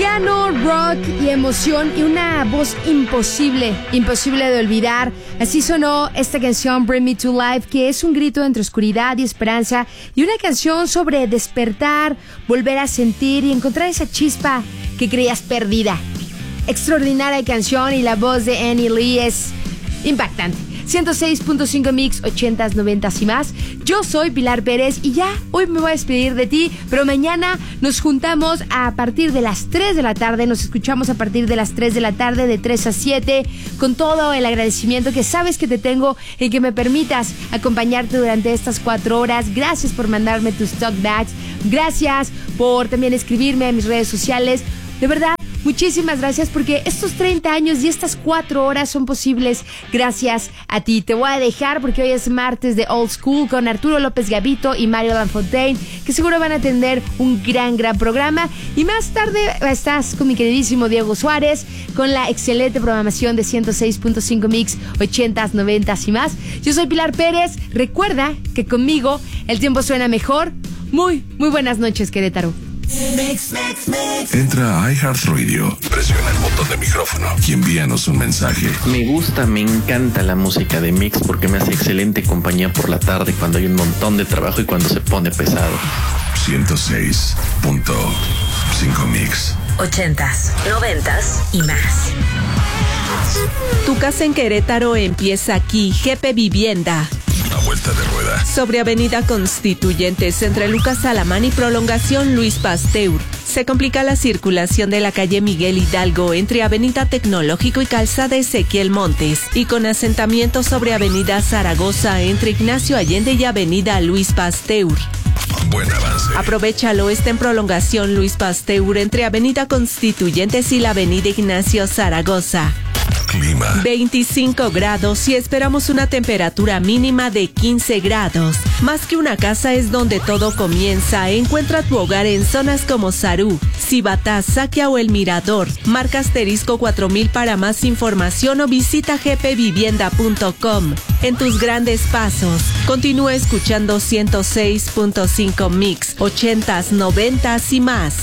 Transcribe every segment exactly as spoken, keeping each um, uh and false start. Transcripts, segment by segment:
Piano, rock y emoción y una voz imposible, imposible de olvidar. Así sonó esta canción Bring Me to Life, que es un grito entre oscuridad y esperanza y una canción sobre despertar, volver a sentir y encontrar esa chispa que creías perdida. Extraordinaria canción y la voz de Annie Lee es impactante. ciento seis punto cinco Mix, ochentas, noventas y más. Yo soy Pilar Pérez y ya hoy me voy a despedir de ti, pero mañana nos juntamos a partir de las tres de la tarde, nos escuchamos a partir de las tres de la tarde, de tres a siete, con todo el agradecimiento que sabes que te tengo en que me permitas acompañarte durante estas cuatro horas. Gracias por mandarme tus talkbacks, gracias por también escribirme a mis redes sociales. De verdad, muchísimas gracias porque estos treinta años y estas cuatro horas son posibles gracias a ti. Te voy a dejar porque hoy es martes de Old School con Arturo López Gavito y Mario Lanfontaine, que seguro van a tener un gran, gran programa. Y más tarde estás con mi queridísimo Diego Suárez con la excelente programación de ciento seis punto cinco Mix, ochentas, noventas y más. Yo soy Pilar Pérez. Recuerda que conmigo el tiempo suena mejor. Muy, muy buenas noches, Querétaro. Mix, mix, mix. Entra a iHeartRadio, presiona el botón de micrófono y envíanos un mensaje. Me gusta, me encanta la música de Mix porque me hace excelente compañía por la tarde cuando hay un montón de trabajo y cuando se pone pesado. ciento seis punto cinco Mix. Ochentas, noventas y más. Tu casa en Querétaro empieza aquí. G P Vivienda. Una vuelta de rueda. Sobre Avenida Constituyentes, entre Lucas Alamán y Prolongación Luis Pasteur. Se complica la circulación de la calle Miguel Hidalgo entre Avenida Tecnológico y Calzada Ezequiel Montes. Y con asentamiento sobre Avenida Zaragoza entre Ignacio Allende y Avenida Luis Pasteur. Buen avance. Aprovechalo, está en Prolongación Luis Pasteur entre Avenida Constituyentes y la Avenida Ignacio Zaragoza. Clima. veinticinco grados y esperamos una temperatura mínima de quince grados. Más que una casa es donde todo comienza. Encuentra tu hogar en zonas como Sarú, Cibatá, Saquia o El Mirador. Marca asterisco cuatro mil para más información o visita g p vivienda punto com. En tus grandes pasos, continúa escuchando ciento seis punto cinco Mix, ochentas, noventas y más.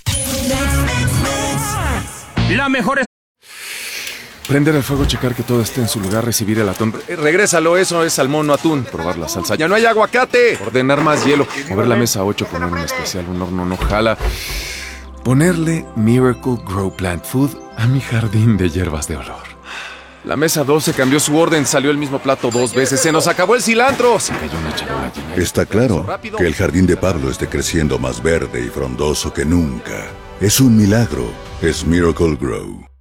La mejor es prender el fuego, checar que todo esté en su lugar, recibir el atún. Eh, regrésalo, eso es salmón, no atún. Probar la salsa. ¡Ya no hay aguacate! Ordenar más hielo. Mover la mesa ocho, poner un especial, un horno no jala. Ponerle Miracle Grow Plant Food a mi jardín de hierbas de olor. La mesa doce cambió su orden, salió el mismo plato dos veces. ¡Se nos acabó el cilantro! Se cayó una charola llena. Está claro que el jardín de Pablo esté creciendo más verde y frondoso que nunca. Es un milagro. Es Miracle Grow.